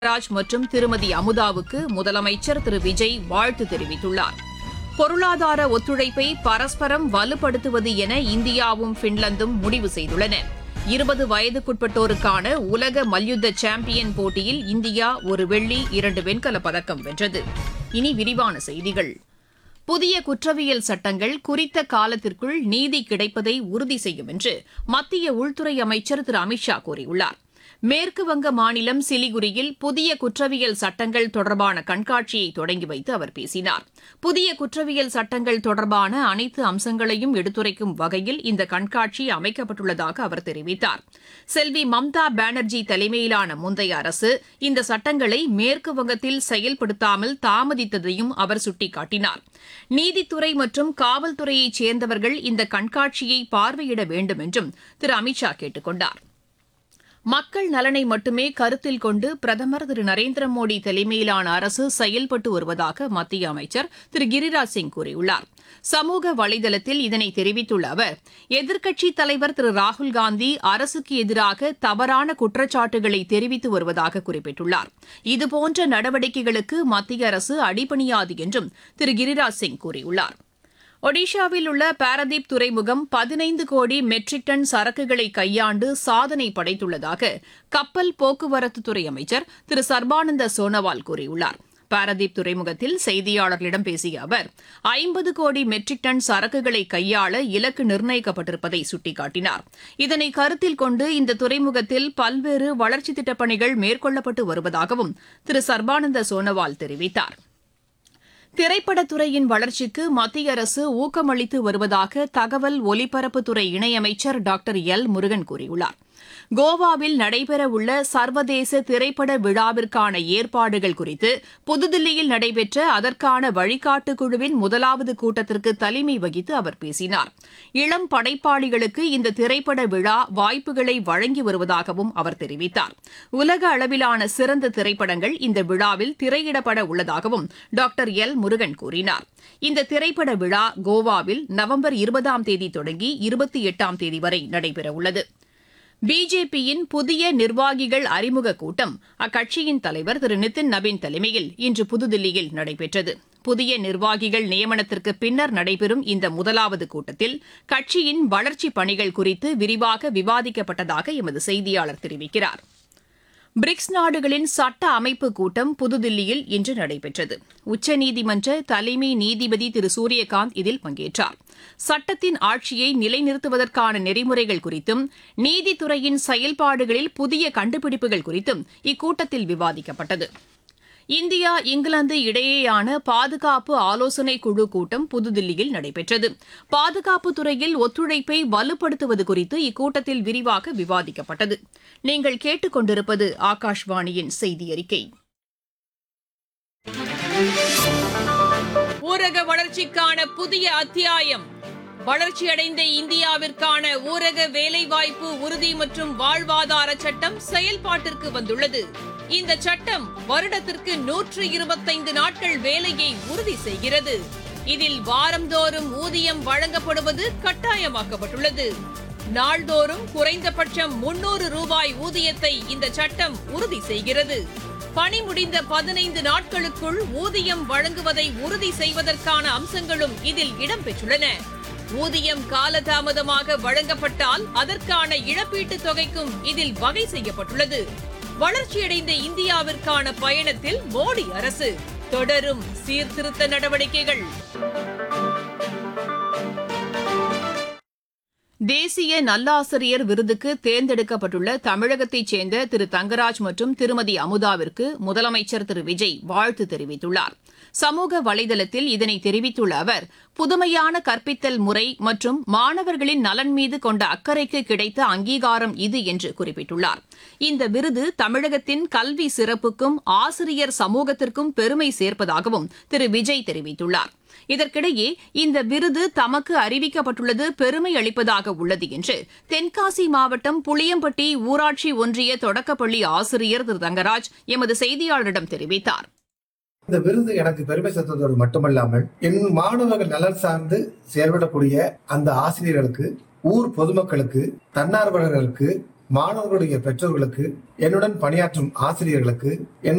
ராஜ் மற்றும் திருமதி அமுதாவுக்கு முதலமைச்சர் திரு விஜய் வாழ்த்து தெரிவித்துள்ளார். பொருளாதார ஒத்துழைப்பை பரஸ்பரம் வலுப்படுத்துவது என இந்தியாவும் பின்லாந்தும் முடிவு செய்துள்ளன. 20 வயதுக்குட்பட்டோருக்கான உலக மல்யுத்த சாம்பியன் போட்டியில் இந்தியா ஒரு வெள்ளி 2 வெண்கலப் பதக்கம் வென்றது. இனி விரிவான செய்திகள். புதிய குற்றவியல் சட்டங்கள் குறித்த காலத்திற்குள் நீதி கிடைப்பதை உறுதி செய்யும் என்று மத்திய உள்துறை அமைச்சர் திரு அமித் ஷா கூறியுள்ளார். மேற்குவங்க மாநிலம் சிலிகுரியில் புதிய குற்றவியல் சட்டங்கள் தொடர்பான கண்காட்சியை தொடங்கி வைத்து அவர் பேசினார். புதிய குற்றவியல் சட்டங்கள் தொடர்பான அனைத்து அம்சங்களையும் எடுத்துரைக்கும் வகையில் இந்த கண்காட்சி அமைக்கப்பட்டுள்ளதாக அவர் தெரிவித்தார். செல்வி மம்தா பானர்ஜி தலைமையிலான முந்தைய அரசு இந்த சட்டங்களை மேற்குவங்கத்தில் செயல்படுத்தாமல் தாமதித்ததையும் அவர் சுட்டிக்காட்டினார். நீதித்துறை மற்றும் காவல்துறையைச் சேர்ந்தவர்கள் இந்த கண்காட்சியை பார்வையிட வேண்டும் என்றும் திரு அமித் ஷா கேட்டுக் கொண்டார். மக்கள் நலனை மட்டுமே கருத்தில் கொண்டு பிரதமர் திரு நரேந்திர மோடி தலைமையிலான அரசு செயல்பட்டு வருவதாக மத்திய அமைச்சர் திரு கிரிராஜ் சிங் கூறியுள்ளார். சமூக வலைதளத்தில் இதனை தெரிவித்துள்ள அவர், எதிர்க்கட்சித் தலைவர் திரு ராகுல்காந்தி அரசுக்கு எதிராக தவறான குற்றச்சாட்டுகளை தெரிவித்து வருவதாக குறிப்பிட்டுள்ளார். இதுபோன்ற நடவடிக்கைகளுக்கு மத்திய அரசு அடிபணியாது என்றும் திரு கிரிராஜ் சிங் கூறியுள்ளார். ஒடிஷாவில் உள்ள பாரதீப் துறைமுகம் 15 கோடி மெட்ரிக் டன் சரக்குகளை கையாண்டு சாதனை படைத்துள்ளதாக கப்பல் போக்குவரத்துத்துறை அமைச்சர் திரு சர்பானந்த சோனோவால் கூறியுள்ளார். பாரதீப் துறைமுகத்தில் செய்தியாளர்களிடம் பேசிய அவர், 50 கோடி மெட்ரிக் டன் சரக்குகளை கையாள இலக்கு நிர்ணயிக்கப்பட்டிருப்பதை சுட்டிக்காட்டினார். இதனை கருத்தில் கொண்டு இந்த துறைமுகத்தில் பல்வேறு வளர்ச்சித் திட்டப் பணிகள் மேற்கொள்ளப்பட்டு வருவதாகவும் திரு சர்பானந்த சோனோவால் தெரிவித்தார். திரைப்படத்துறையின் வளர்ச்சிக்கு மத்திய அரசு ஊக்கமளித்து வருவதாக தகவல் ஒலிபரப்புத்துறை இணையமைச்சர் டாக்டர் எல் முருகன் கூறியுள்ளார். கோவாவில் நடைபெறவுள்ள சர்வதேச திரைப்பட விழாவிற்கான ஏற்பாடுகள் குறித்து புதுதில்லியில் நடைபெற்ற அதற்கான வழிகாட்டு குழுவின் முதலாவது கூட்டத்திற்கு தலைமை வகித்து அவர் பேசினார். இளம் படைப்பாளிகளுக்கு இந்த திரைப்பட விழா வாய்ப்புகளை வழங்கி வருவதாகவும் அவர் தெரிவித்தார். உலக அளவிலான சிறந்த திரைப்படங்கள் இந்த விழாவில் திரையிடப்பட உள்ளதாகவும் டாக்டர் எல் முருகன் கூறினார். இந்த திரைப்பட விழா கோவாவில் நவம்பர் 20ஆம் தேதி தொடங்கி 28ஆம் தேதி வரை நடைபெறவுள்ளது. பிஜேபியின் புதிய நிர்வாகிகள் அறிமுக கூட்டம் அக்கட்சியின் தலைவர் திரு நிதின் நபீன் தலைமையில் இன்று புதுதில்லியில் நடைபெற்றது. புதிய நிர்வாகிகள் நியமனத்திற்கு பின்னர் நடைபெறும் இந்த முதலாவது கூட்டத்தில் கட்சியின் வளர்ச்சிப் பணிகள் குறித்து விரிவாக விவாதிக்கப்பட்டதாக எமது செய்தியாளர் தெரிவிக்கிறார். பிரிக்ஸ் நாடுகளின் சட்ட அமைப்பு கூட்டம் புதுதில்லியில் இன்று நடைபெற்றது. உச்சநீதிமன்ற தலைமை நீதிபதி திரு சூரியகாந்த் இதில் பங்கேற்றார். சட்டத்தின் ஆட்சியை நிலைநிறுத்துவதற்கான நெறிமுறைகள் குறித்தும் நீதித்துறையின் செயல்பாடுகளில் புதிய கண்டுபிடிப்புகள் குறித்தும் இக்கூட்டத்தில் விவாதிக்கப்பட்டது. இந்தியா இங்கிலாந்து இடையேயான பாதுகாப்பு ஆலோசனைக் குழு கூட்டம் புதுதில்லியில் நடைபெற்றது. பாதுகாப்புத் துறையில் ஒத்துழைப்பை வலுப்படுத்துவது குறித்து இக்கூட்டத்தில் விரிவாக விவாதிக்கப்பட்டது. நீங்கள் கேட்டுக் கொண்டிருப்பது ஆகாஷ்வாணியின் செய்தி அறிக்கை. ஊரக வளர்ச்சிக்கான புதிய அத்தியாயம். வளர்ச்சியடைந்த இந்தியாவிற்கான ஊரக வேலைவாய்ப்பு உறுதி மற்றும் வாழ்வாதார சட்டம் செயல்பாட்டிற்கு வந்துள்ளது. இந்த சட்டம் வருடத்திற்கு 125 நாட்கள் வேலையை உறுதி செய்கிறது. இதில் வாரந்தோறும் ஊதியம் வழங்கப்படுவது கட்டாயமாக்கப்பட்டுள்ளது. நாள்தோறும் குறைந்தபட்சம் 300 ரூபாய் ஊதியத்தை இந்த சட்டம் உறுதி செய்கிறது. பணி முடிந்த 15 நாட்களுக்குள் ஊதியம் வழங்குவதை உறுதி செய்வதற்கான அம்சங்களும் இதில் இடம்பெற்றுள்ளன. ஊதியம் காலதாமதமாக வழங்கப்பட்டால் அதற்கான இழப்பீட்டுத் தொகைக்கும் இதில் வகை செய்யப்பட்டுள்ளது. வளர்ச்சியடைந்த இந்தியாவிற்கான பயணத்தில் மோடி அரசு தொடரும் சீர்திருத்த நடவடிக்கைகள். தேசிய நல்லாசிரியர் விருதுக்கு தேர்ந்தெடுக்கப்பட்டுள்ள தமிழகத்தைச் சேர்ந்த திரு தங்கராஜ் மற்றும் திருமதி அமுதாவிற்கு முதலமைச்சர் திரு விஜய் வாழ்த்து தெரிவித்துள்ளார். சமூக வலைதளத்தில் இதனை தெரிவித்துள்ள அவர், புதுமையான கற்பித்தல் முறை மற்றும் மாணவர்களின் நலன் மீது கொண்ட அக்கறைக்கு கிடைத்த அங்கீகாரம் இது என்று குறிப்பிட்டுள்ளார். இந்த விருது தமிழகத்தின் கல்வி சிறப்புக்கும் ஆசிரியர் சமூகத்திற்கும் பெருமை சேர்ப்பதாகவும் திரு விஜய் தெரிவித்துள்ளார். இதற்கிடையே இந்த விருது தமக்கு அறிவிக்கப்பட்டுள்ளது பெருமை அளிப்பதாக உள்ளது என்று தென்காசி மாவட்டம் புளியம்பட்டி ஊராட்சி ஒன்றிய தொடக்கப்பள்ளி ஆசிரியர் திரு தங்கராஜ் எமது செய்தியாளரிடம் தெரிவித்தார். இந்த விருது எனக்கு பெருமை சேர்த்ததோடு மட்டுமல்லாமல் என் மாணவர்கள் நலன் சார்ந்து செயல்படக்கூடிய அந்த ஆசிரியர்களுக்கு, ஊர் பொதுமக்களுக்கு, தன்னார்வலர்களுக்கு, மாணவர்களுடைய பெற்றோர்களுக்கு, என்னுடன் பணியாற்றும் ஆசிரியர்களுக்கு,